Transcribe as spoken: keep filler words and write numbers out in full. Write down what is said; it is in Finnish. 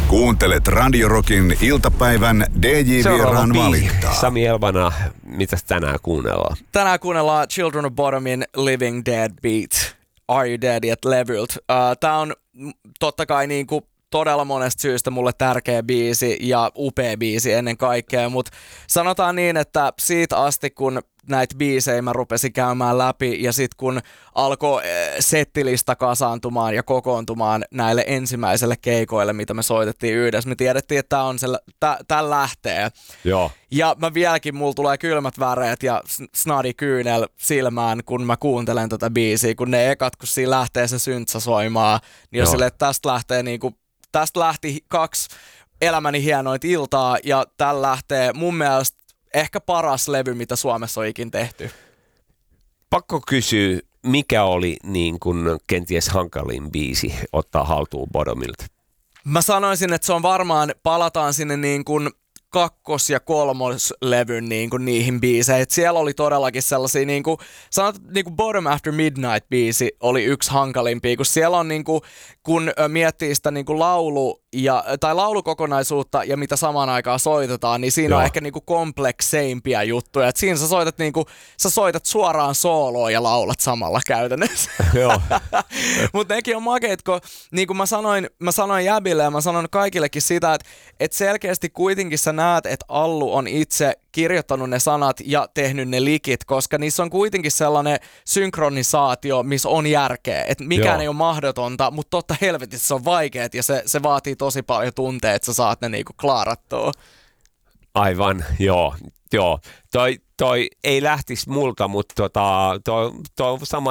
Kuuntelet Radio Rockin iltapäivän D J-vieraan valintaa. Sami Elvana, mitäs tänään kuunnellaan? Tänään kuunnellaan Children of Bodomin Living Dead Beat, Are You Dead Yet -levyltä. Uh, tää on totta kai niinku todella monesta syystä mulle tärkeä biisi ja upea biisi ennen kaikkea, mutta sanotaan niin, että siitä asti kun näitä biisejä mä rupesin käymään läpi ja sit kun alkoi settilista kasaantumaan ja kokoontumaan näille ensimmäiselle keikoille, mitä me soitettiin yhdessä, me tiedettiin, että tää on se, tää, tää lähtee. Joo. Ja mä vieläkin, mulla tulee kylmät väreet ja snadi kyynel silmään, kun mä kuuntelen tätä biisiä, kun ne ekat, kun siinä lähtee se syntsä soimaan, niin on silleen, että tästä lähtee niinku, tästä lähti kaksi elämäni hienoit iltaa ja tällä lähtee mun mielestä ehkä paras levy, mitä Suomessa on ikin tehty. Pakko kysyä, mikä oli niin kun kenties hankalin biisi ottaa haltuun Bodomilta? Mä sanoisin, että se on varmaan, palataan sinne niin kuin kakkos- ja kolmoslevyn niin kuin niihin biiseihin. Et siellä oli todellakin sellaisia, niin kuin, sanotaan, niin kuin Bottom After Midnight-biisi oli yksi hankalimpia, kun siellä on, niin kuin, kun miettii sitä niin kuin laulu- ja, tai laulukokonaisuutta ja mitä samaan aikaan soitetaan, niin siinä Joo. on ehkä niin kuin komplekseimpia juttuja. Et siinä sä soitat, niin kuin, sä soitat suoraan sooloa ja laulat samalla käytännössä. Mutta nekin on makeet, kun niin kuin mä sanoin, mä sanoin Jäbille ja mä sanon kaikillekin sitä, että et selkeästi kuitenkin sä näet, että Allu on itse kirjoittanut ne sanat ja tehnyt ne likit, koska niissä on kuitenkin sellainen synkronisaatio, missä on järkeä. Että mikään Joo. ei ole mahdotonta, mutta totta helvetissä se on vaikeet ja se, se vaatii tosi paljon tunteja, että sä saat ne niinku klaarattua. Aivan, joo. joo. Toi, toi ei lähtisi multa, mutta tota, toi, toi sama